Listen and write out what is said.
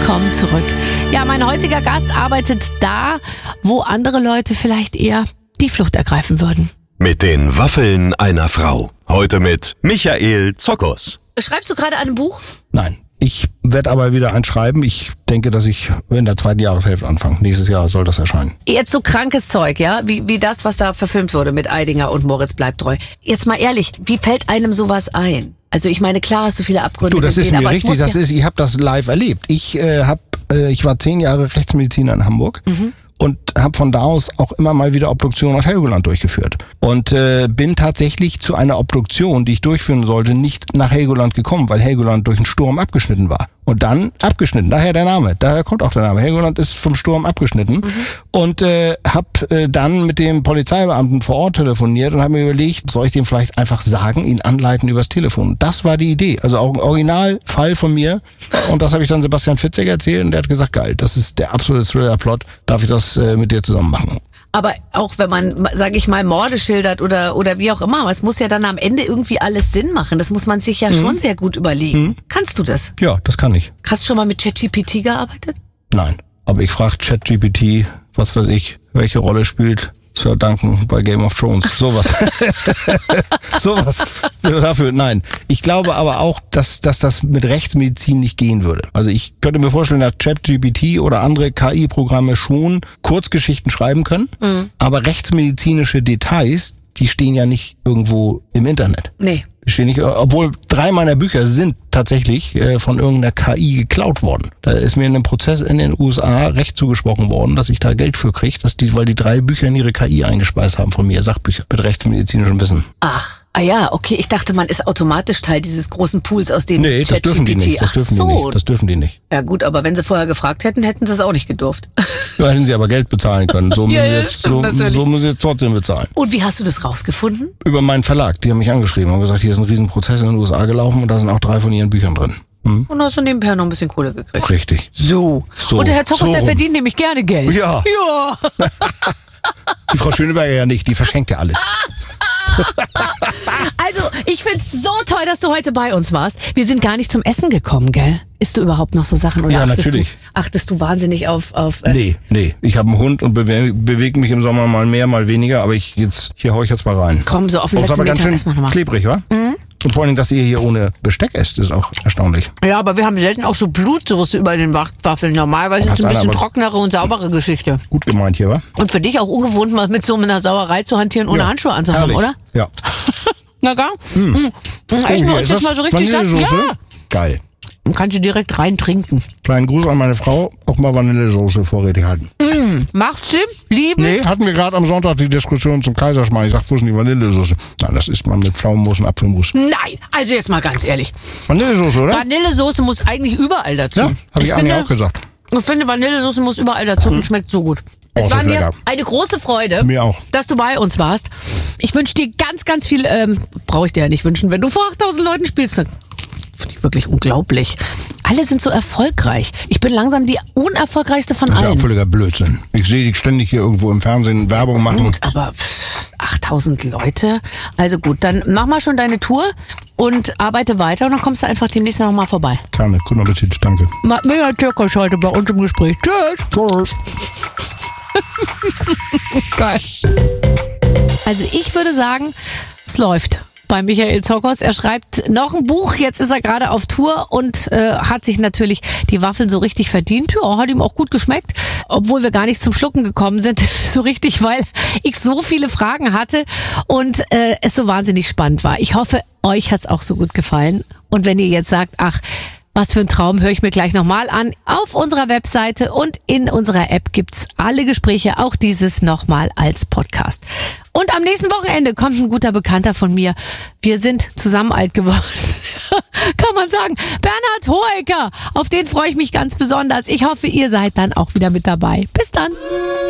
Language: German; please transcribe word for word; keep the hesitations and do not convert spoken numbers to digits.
Willkommen zurück. Ja, mein heutiger Gast arbeitet da, wo andere Leute vielleicht eher die Flucht ergreifen würden. Mit den Waffeln einer Frau. Heute mit Michael Zokos. Schreibst du gerade an einem Buch? Nein. Ich werde aber wieder eins schreiben. Ich denke, dass ich in der zweiten Jahreshälfte anfange. Nächstes Jahr soll das erscheinen. Jetzt so krankes Zeug, ja? Wie, wie das, was da verfilmt wurde mit Eidinger und Moritz bleibt treu. Jetzt mal ehrlich, wie fällt einem sowas ein? Also ich meine, klar hast du viele Abgründe Du, das gesehen, ist mir aber richtig. es muss Das ja ist, ich habe das live erlebt. Ich äh, hab, äh, ich war zehn Jahre Rechtsmediziner in Hamburg. Mhm. Und habe von da aus auch immer mal wieder Obduktion auf Helgoland durchgeführt. Und äh, bin tatsächlich zu einer Obduktion, die ich durchführen sollte, nicht nach Helgoland gekommen, weil Helgoland durch einen Sturm abgeschnitten war. Und dann abgeschnitten, daher der Name, daher kommt auch der Name. Helgoland ist vom Sturm abgeschnitten. Mhm. Und äh, habe äh, dann mit dem Polizeibeamten vor Ort telefoniert und habe mir überlegt, soll ich dem vielleicht einfach sagen, ihn anleiten übers Telefon. Das war die Idee, also auch ein Originalfall von mir. Und das habe ich dann Sebastian Fitzek erzählt und der hat gesagt, geil, das ist der absolute Thriller-Plot, darf ich das äh, mit dir zusammen machen. Aber auch wenn man, sage ich mal, Morde schildert oder oder wie auch immer, aber es muss ja dann am Ende irgendwie alles Sinn machen. Das muss man sich ja mhm. schon sehr gut überlegen. Mhm. Kannst du das? Ja, das kann ich. Hast du schon mal mit ChatGPT gearbeitet? Nein, aber ich frage ChatGPT, was weiß ich, welche Rolle spielt Sir Duncan bei Game of Thrones. Sowas. Sowas. Dafür, nein. Ich glaube aber auch, dass, dass das mit Rechtsmedizin nicht gehen würde. Also ich könnte mir vorstellen, dass ChatGPT oder andere K I-Programme schon Kurzgeschichten schreiben können, mhm. aber rechtsmedizinische Details, die stehen ja nicht irgendwo im Internet. Nee. Stehen nicht, obwohl drei meiner Bücher sind tatsächlich äh, von irgendeiner K I geklaut worden. Da ist mir in einem Prozess in den U S A Recht zugesprochen worden, dass ich da Geld für kriege, dass die, weil die drei Bücher in ihre K I eingespeist haben von mir, Sachbücher mit rechtsmedizinischem Wissen. Ach, ah ja, okay. Ich dachte, man ist automatisch Teil dieses großen Pools, aus dem Nee, das dürfen die nicht. Das dürfen Ach so. die nicht. Das dürfen die nicht. Ja gut, aber wenn sie vorher gefragt hätten, hätten sie es auch nicht gedurft. Ja, hätten sie aber Geld bezahlen können. So müssen Ja, sie ja, jetzt, stimmt, so, natürlich. so müssen sie jetzt trotzdem bezahlen. Und wie hast du das rausgefunden? Über meinen Verlag. Die haben mich angeschrieben und gesagt, hier ist ein Riesenprozess in den U S A gelaufen und da sind auch drei von ihren Büchern drin. Hm? Und hast du nebenher noch ein bisschen Kohle gekriegt. Richtig. So. So. Und der Herr Zokos, So der rum. verdient nämlich gerne Geld. Ja. Ja. Die Frau Schöneberger ja nicht, die verschenkt ja alles. Also, ich find's so toll, dass du heute bei uns warst. Wir sind gar nicht zum Essen gekommen, gell? Isst du überhaupt noch so Sachen? Oder Ja, achtest natürlich. Du, achtest du wahnsinnig auf... auf äh, Nee, nee. Ich habe einen Hund und bewe bewege mich im Sommer mal mehr, mal weniger, aber ich jetzt hier hau ich jetzt mal rein. Komm, so auf den Und ist letzten aber ganz Meter schön erstmal nochmal. klebrig, wa? Mhm. Und vor allem, dass ihr hier ohne Besteck esst, ist auch erstaunlich. Ja, aber wir haben selten auch so Blutsoße über den Waffeln. Normalerweise ist es ein einer bisschen aber- trockenere und saubere Geschichte. Gut gemeint hier, wa? Und für dich auch ungewohnt, mal mit so einer Sauerei zu hantieren, ohne Ja, Handschuhe anzuhaben, herrlich. oder? Ja. Na gar? Hm. Hm. Essen wir hier uns ist jetzt das mal so richtig satt. Vanillesoße? Ja. Geil. Dann kannst du direkt rein trinken. Kleinen Gruß an meine Frau, auch mal Vanillesoße vorrätig halten. Machst du? Lieben? Nee, hatten wir gerade am Sonntag die Diskussion zum Kaiserschmarrn. Ich sag, wo ist denn die Vanillesoße? Nein, das isst man mit Pflaumenmus und Apfelmus. Nein, also jetzt mal ganz ehrlich. Vanillesoße, oder? Vanillesoße muss eigentlich überall dazu. Ja, habe ich, Anja auch gesagt. Ich finde, Vanillesoße muss überall dazu und schmeckt so gut. Es Oh, war das ist mir lecker. eine große Freude, Mir auch. dass du bei uns warst. Ich wünsche dir ganz, ganz viel, ähm, brauche ich dir ja nicht wünschen, wenn du vor achttausend Leuten spielst. Dann finde ich wirklich unglaublich. Alle sind so erfolgreich. Ich bin langsam die unerfolgreichste von Das ist ja allen. auch völliger Blödsinn. Ich sehe die ständig hier irgendwo im Fernsehen Werbung machen. Gut, aber pff, achttausend Leute. Also gut, dann mach mal schon deine Tour und arbeite weiter und dann kommst du einfach demnächst noch mal vorbei. Gerne, guten Appetit, danke. Mega Türkisch heute bei uns im Gespräch. Tschüss. Tschüss. Geil. Also ich würde sagen, es läuft bei Michael Zokos. Er schreibt noch ein Buch, jetzt ist er gerade auf Tour und äh, hat sich natürlich die Waffeln so richtig verdient. Ja, hat ihm auch gut geschmeckt, obwohl wir gar nicht zum Schlucken gekommen sind, so richtig, weil ich so viele Fragen hatte und äh, es so wahnsinnig spannend war. Ich hoffe, euch hat's auch so gut gefallen. Und wenn ihr jetzt sagt, ach, was für ein Traum, höre ich mir gleich nochmal an. Auf unserer Webseite und in unserer App gibt's alle Gespräche, auch dieses nochmal als Podcast. Und am nächsten Wochenende kommt ein guter Bekannter von mir. Wir sind zusammen alt geworden, kann man sagen. Bernhard Hohecker, auf den freue ich mich ganz besonders. Ich hoffe, ihr seid dann auch wieder mit dabei. Bis dann.